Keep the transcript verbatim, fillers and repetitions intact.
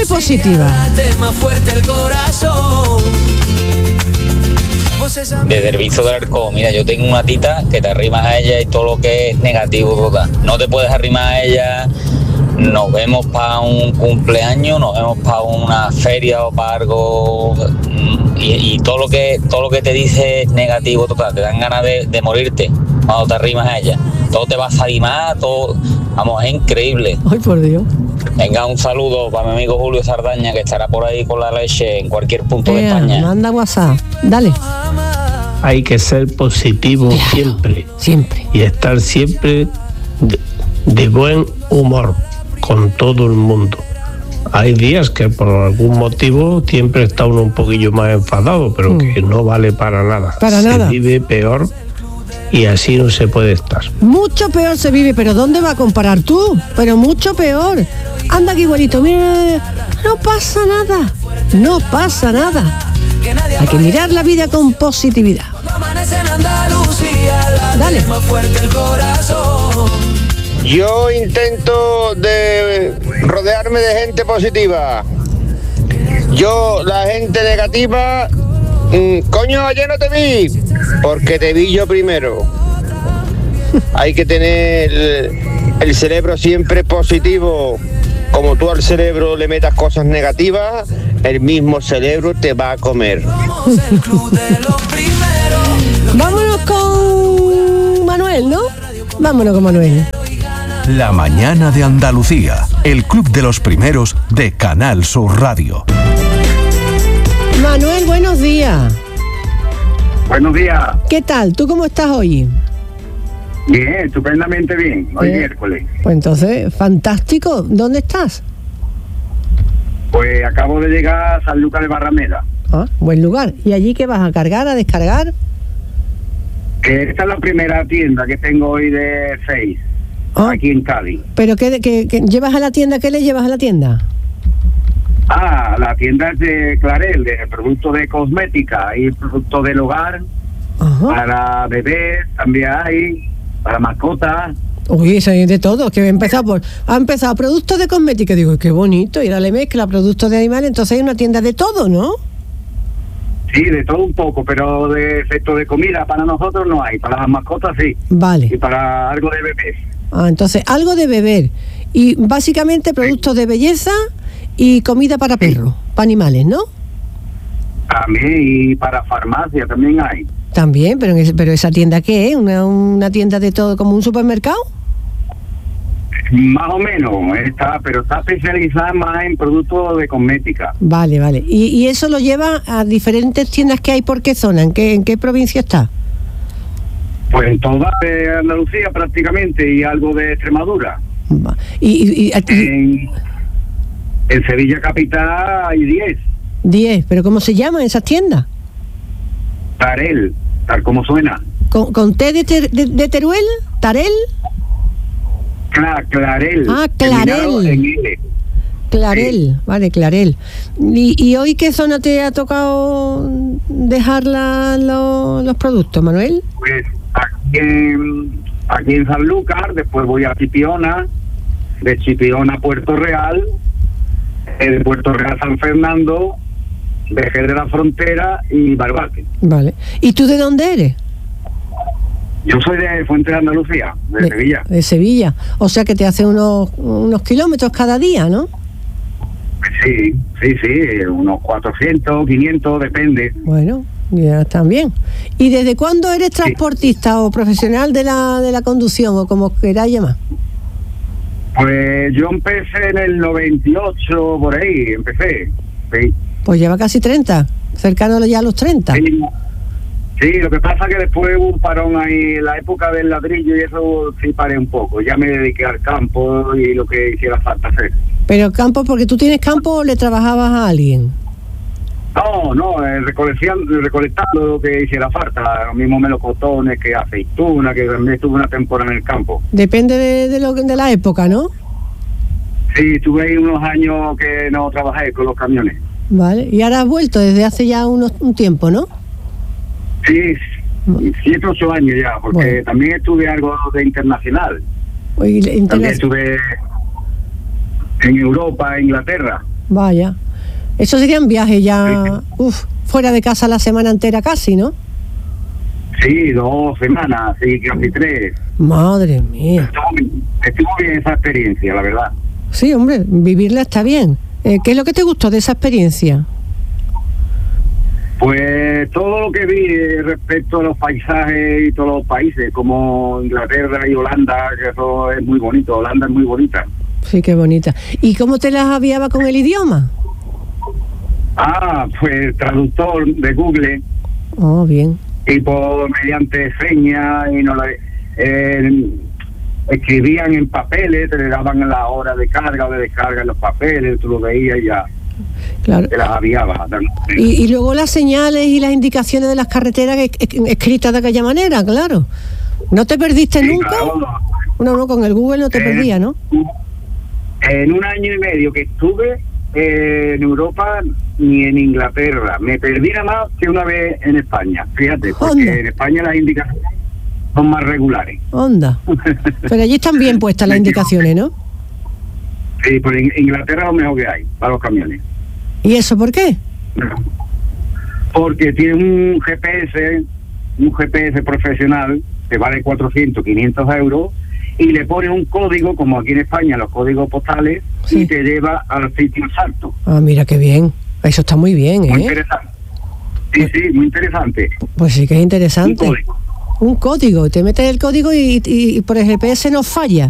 positiva. Desde el vicio del alcohol, mira, yo tengo una tita que te arrimas a ella y todo lo que es negativo, total. No te puedes arrimar a ella. Nos vemos para un cumpleaños, nos vemos para una feria o para algo y, y todo lo que todo lo que te dice es negativo total, te dan ganas de, de morirte cuando te arrimas a ella. Todo te va a salir mal, todo, vamos, es increíble. Ay, por Dios. Venga, un saludo para mi amigo Julio Sardaña, que estará por ahí con la leche en cualquier punto Ea, de España. Manda WhatsApp, dale. Hay que ser positivo claro, siempre. Siempre. Y estar siempre de, de buen humor con todo el mundo. Hay días que por algún motivo siempre está uno un poquillo más enfadado, pero mm. que no vale para nada. Para se nada. vive peor y así no se puede estar. Mucho peor se vive, pero ¿dónde va a comparar tú? Pero mucho peor. Anda aquí, igualito, mira, no pasa nada. No pasa nada. Hay que mirar la vida con positividad. Dale. Yo intento de rodearme de gente positiva. Yo, la gente negativa, mmm, coño, ayer no te vi, porque te vi yo primero. Hay que tener el, el cerebro siempre positivo. Como tú al cerebro le metas cosas negativas, el mismo cerebro te va a comer. Vámonos con Manuel, ¿no? Vámonos con Manuel. La mañana de Andalucía, el club de los primeros de Canal Sur Radio. Manuel, buenos días. Buenos días. ¿Qué tal? ¿Tú cómo estás hoy? Bien, estupendamente bien. Hoy eh, miércoles. Pues entonces, fantástico. ¿Dónde estás? Pues acabo de llegar a San Lucas de Barrameda. Ah, buen lugar. ¿Y allí qué vas a cargar, a descargar? Que esta es la primera tienda que tengo hoy de seis. Ah, aquí en Cádiz. ¿Pero qué, qué, qué llevas a la tienda? ¿Qué le llevas a la tienda? Ah, la tienda es de Clarel, de productos de cosmética y productos del hogar. Ajá. Para bebés también hay, para mascotas. Uy, eso hay de todo, que ha empezado por ha empezado productos de cosmética, digo, qué bonito, y ahora le mezcla productos de animales, entonces hay una tienda de todo, ¿no? Sí, de todo un poco, pero de efecto de comida para nosotros no hay, para las mascotas sí. Vale. Y para algo de bebés. Ah, entonces, algo de beber. Y básicamente productos sí. de belleza y comida para perros, sí. para animales, ¿no? También, y para farmacia también hay. También, pero, pero ¿esa tienda qué es? ¿Una, una tienda de todo, como un supermercado? Más o menos, está, pero está especializada más en productos de cosmética. Vale, vale. ¿Y, y eso lo lleva a diferentes tiendas que hay por qué zona? ¿En qué, en qué provincia está? Pues en toda de Andalucía prácticamente y algo de Extremadura. ¿Y, y, y, en, en Sevilla capital hay diez. diez, ¿pero cómo se llaman esas tiendas? Tarel, tal como suena. ¿Con, con T de, ter, de, de Teruel? ¿Tarel? Cla, Clarel. Ah, Clarel. Clarel, sí. Vale, Clarel. ¿Y, ¿Y hoy qué zona te ha tocado dejar la, lo, los productos, Manuel? Pues aquí en, aquí en San Lucas, después voy a Chipiona, de Chipiona a Puerto Real, de Puerto Real a San Fernando, de Jerez de la Frontera y Barbate. Vale. ¿Y tú de dónde eres? Yo soy de Fuente de Andalucía, de, de Sevilla. De Sevilla. O sea que te hace unos, unos kilómetros cada día, ¿no? Sí, sí, sí, unos cuatrocientos, quinientos, depende. Bueno, ya están bien. ¿Y desde cuándo eres transportista sí. o profesional de la de la conducción o como queráis llamar? Pues yo empecé en el noventa y ocho, por ahí, empecé. Sí. Pues lleva casi treinta, cercano ya a los treinta. Sí. Sí, lo que pasa es que después hubo un parón ahí en la época del ladrillo y eso sí paré un poco. Ya me dediqué al campo y lo que hiciera falta hacer. ¿Pero campo porque tú tienes campo o le trabajabas a alguien? No, no, eh, recolectando, recolectando lo que hiciera falta. Lo mismo melocotones que aceituna, que también estuve una temporada en el campo. Depende de, de, lo, de la época, ¿no? Sí, estuve ahí unos años que no trabajé con los camiones. Vale, y ahora has vuelto desde hace ya unos, un tiempo, ¿no? Sí, siete, ocho años ya, porque bueno. también estuve algo de internacional. Oye, interna... También estuve en Europa, Inglaterra. Vaya. Eso serían viajes ya, uf, fuera de casa la semana entera casi, ¿no? Sí, dos semanas, sí, casi tres. Madre mía. Estuvo, estuvo bien esa experiencia, la verdad. Sí, hombre, vivirla está bien. Eh, ¿Qué es lo que te gustó de esa experiencia? Pues todo lo que vi eh, respecto a los paisajes y todos los países, como Inglaterra y Holanda, que eso es muy bonito. Holanda es muy bonita. Sí, qué bonita. ¿Y cómo te las aviaba con el idioma? Ah, pues traductor de Google. Oh, bien. Y por mediante señas y no la, eh, escribían en papeles, te le daban la hora de carga o de descarga en los papeles, tú lo veías y ya. Claro. Te las aviaba. Y, y luego las señales y las indicaciones de las carreteras es, es, escritas de aquella manera, claro. ¿No te perdiste Sí, nunca? claro. No, no, con el Google no te Eh, perdías, ¿no? En un año y medio que estuve eh, en Europa ni en Inglaterra, me perdí nada más que una vez en España, fíjate, porque Onda. en España las indicaciones son más regulares. Onda. Pero allí están bien puestas las indicaciones, ¿no? Sí, pues en Inglaterra es lo mejor que hay para los camiones. ¿Y eso por qué? Porque tiene un G P S, un G P S profesional que vale cuatrocientos, quinientos euros, y le pone un código, como aquí en España los códigos postales, Sí. y te lleva al sitio exacto. Ah, mira qué bien. Eso está muy bien, Muy ¿eh? interesante. Sí, sí, muy interesante. Pues sí que es interesante. Un código. Un código. Te metes el código y, y, y por el G P S no falla.